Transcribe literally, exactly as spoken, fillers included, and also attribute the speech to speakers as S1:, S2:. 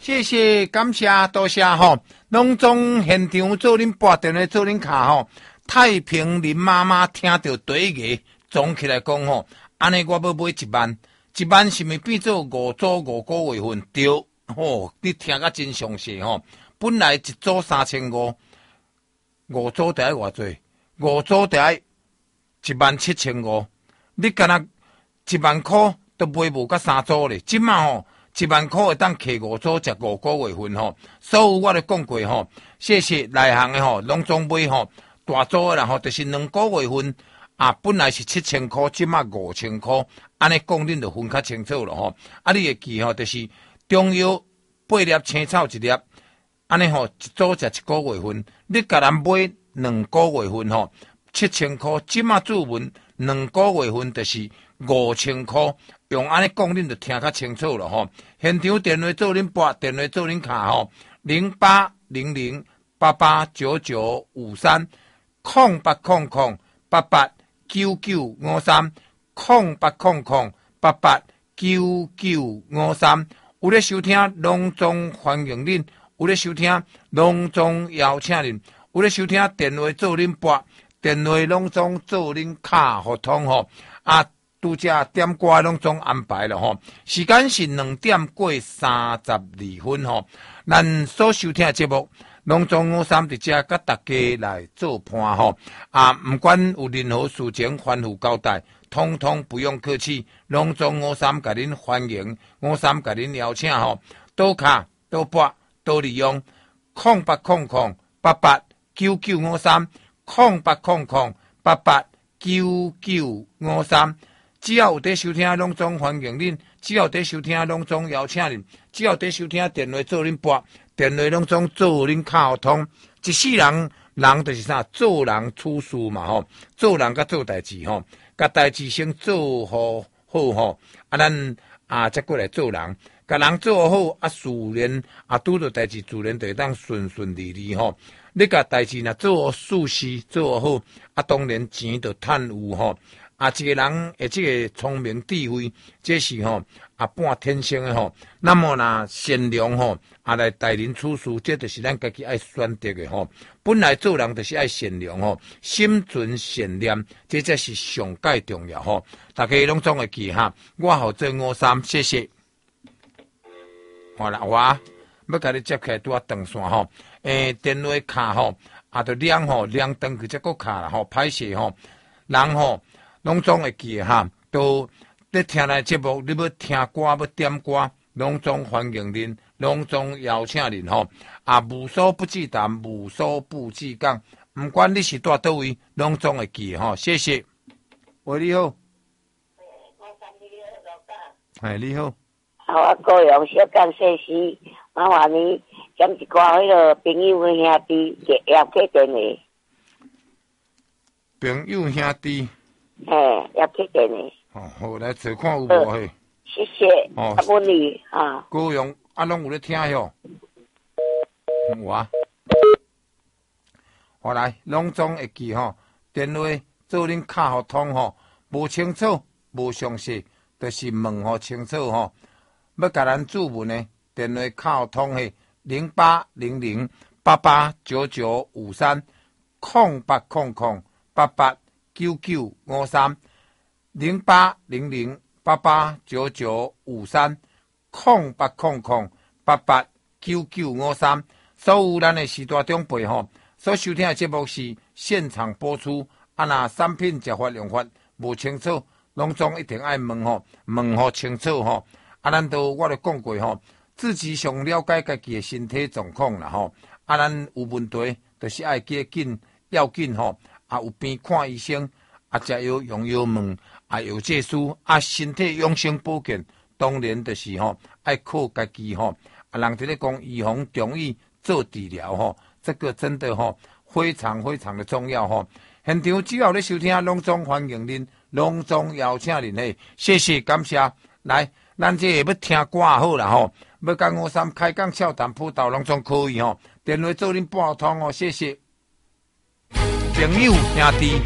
S1: 谢谢，感谢，多谢吼。拢总现场做恁拨电话做恁卡吼。太平林妈妈听到第一个总起来讲吼，安尼我要买一万，一万是咪变做五组五个月份？对，吼，你听甲真详细吼。本来一组三千五，五组得偌济？五组得一万七千五。你敢若一万块都买无甲三组咧？即马吼。一万块会当摕五组，食五个月份吼。所有我都讲过吼，谢谢内行的吼，拢总买吼大组的啦吼，就是两个月份啊，本来是七千块，即马五千块，安尼讲恁就分较清楚了吼。啊，你会记吼，就是中药八粒青草一粒，安尼吼一组食一个月份，你甲人买两个月份吼，七千块，即马注文两个月份就是五千块。用安尼讲，恁就听较清楚了吼。现场电话做恁拨，电话做恁卡吼，零八零零八八九九五三，空八空空八八九九五三，空八空空八八九九五三。有咧收听，隆重欢迎恁；有咧收听，隆重邀请恁；有咧收听，电话做恁拨，电话隆重做恁卡互通吼啊。拄只点歌拢总安排了吼，时间是两点过三十二分吼。咱所收听的节目，拢总五三伫遮甲大家来做伴吼。啊，不管有任何事情吩咐交代，通通不用客气，拢总五三甲恁欢迎，五三甲恁邀请吼。多卡多拨多利用，空八空空八八九九五三，空八空空八八九九五三。只要有在收听，拢总欢迎恁；只要有在收听，拢总邀请恁；只要有在收听，电话做恁拨，电话拢总做恁卡通。一世人，人就是啥？做人处事嘛吼，做人甲做代志吼，甲代志先做好好吼，啊咱啊再过来做人，甲人做好啊，自然啊拄到代志，自然就会当顺顺利利吼。你甲代志若做好事事做好，啊当然钱就趁有吼。啊，一个人诶，这个聪明智慧，这是吼啊半天生的吼。那么呢，善良吼啊来待人处事，这就是咱家己爱选择的吼。本来做人就是爱善良吼，心存善念，这才是上界重要吼。大家拢总会记哈。我好做五三，谢谢。好啦，我要甲你接起来拄啊断线吼。诶，电话卡吼啊，就亮吼亮灯去，再个卡啦吼，歹势吼，人吼。拢总会记哈，都咧听咱节目，你要听歌要点歌，拢总欢迎恁，拢总邀请恁吼。啊，无所不至谈，无所不至讲，毋管你是住倒位，拢总会记吼。谢谢。喂，你好。哎，你好。
S2: 好啊，高阳小港谢谢，麻烦你将一寡迄个朋友兄弟给要给电话。
S1: 朋友兄弟。
S2: 嘿，要去电呢。
S1: 哦，好，来找看有无嘿。
S2: 谢谢。哦，阿问你啊。
S1: 高阳啊，拢有咧听哟。有啊。好来，拢总会记吼，电话做恁卡互通吼，无清楚、无详细，就是问互清楚吼。要甲咱注文呢，电话卡互通嘿，零八零零八八九九五三，空八空空八八。九九五三零八零零八八九九五三空八空空八八九九五三，所有咱的时代长辈吼，所收听的节目是现场播出。啊，那产品食法用法无清楚，拢总一定爱问吼，问好清楚吼。啊，咱都我都讲过吼，自己上了解家己的身体状况啦吼。啊，咱有问题，就是爱记紧要紧吼。啊，有病看医生，啊，食药用药问，啊，有借书，啊，身体养生保健，当然就是吼，爱靠家己吼。啊，人伫咧讲预防重于做治疗吼，这个真的吼非常非常的重要吼。现场只要咧收听，隆重欢迎您，隆重邀请您嘿，谢谢感谢。来，咱这要听歌好啦吼，要甲五三开讲笑谈辅导拢总可以吼，电话做恁拨通哦，谢谢。朋友兄弟。